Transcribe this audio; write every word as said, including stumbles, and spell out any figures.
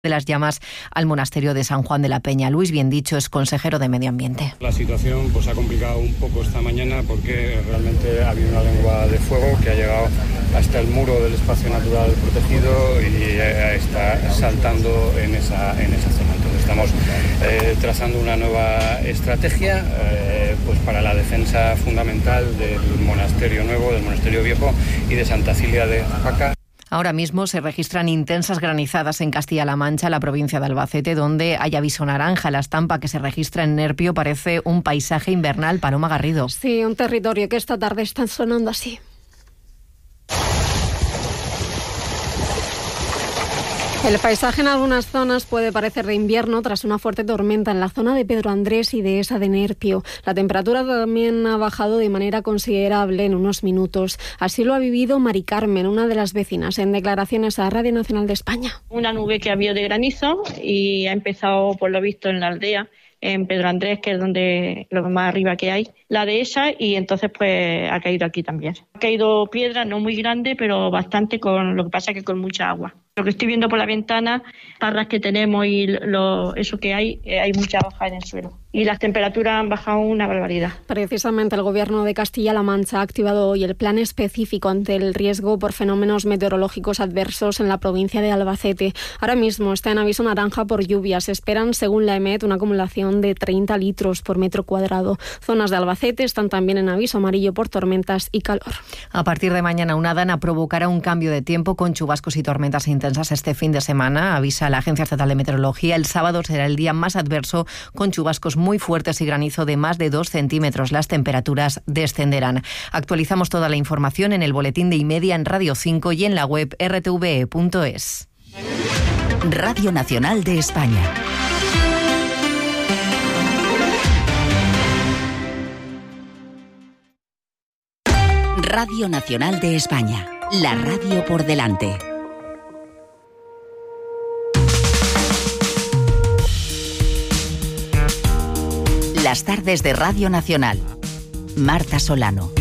de las llamas al monasterio de San Juan de la Peña. Luis Biendicho es consejero de Medio Ambiente. La situación pues ha complicado un poco esta mañana porque realmente ha habido una lengua de fuego que ha llegado hasta el muro del espacio natural protegido y está saltando en esa, en esa zona. Entonces estamos eh, trazando una nueva estrategia eh, pues para la defensa fundamental del monasterio nuevo, del monasterio viejo y de Santa Cilia de Jaca. Ahora mismo se registran intensas granizadas en Castilla-La Mancha, la provincia de Albacete, donde hay aviso naranja. La estampa que se registra en Nerpio parece un paisaje invernal. Paloma Garrido. Sí, un territorio que esta tarde está sonando así. El paisaje en algunas zonas puede parecer de invierno tras una fuerte tormenta en la zona de Pedro Andrés y de esa de Nerpio. La temperatura también ha bajado de manera considerable en unos minutos. Así lo ha vivido Mari Carmen, una de las vecinas, en declaraciones a Radio Nacional de España. Una nube que había de granizo y ha empezado, por lo visto, en la aldea, en Pedro Andrés, que es donde lo más arriba que hay, la dehesa, y entonces pues ha caído aquí también. Ha caído piedra, no muy grande, pero bastante, con lo que pasa que con mucha agua. Lo que estoy viendo por la ventana, parras que tenemos y lo, eso que hay, eh, hay mucha hoja en el suelo. Y las temperaturas han bajado una barbaridad. Precisamente el Gobierno de Castilla-La Mancha ha activado hoy el plan específico ante el riesgo por fenómenos meteorológicos adversos en la provincia de Albacete. Ahora mismo está en aviso naranja por lluvias. Se esperan, según la EMET, una acumulación de treinta litros por metro cuadrado. Zonas de Albacete están también en aviso amarillo por tormentas y calor. A partir de mañana, una dana provocará un cambio de tiempo con chubascos y tormentas intensas este fin de semana, avisa la Agencia Estatal de Meteorología. El sábado será el día más adverso, con chubascos muy fuertes y granizo de más de dos centímetros. Las temperaturas descenderán. Actualizamos toda la información en el boletín de Imedia, en Radio cinco y en la web erre te ve e punto es. Radio Nacional de España. Radio Nacional de España. La radio por delante. Las tardes de Radio Nacional. Marta Solano.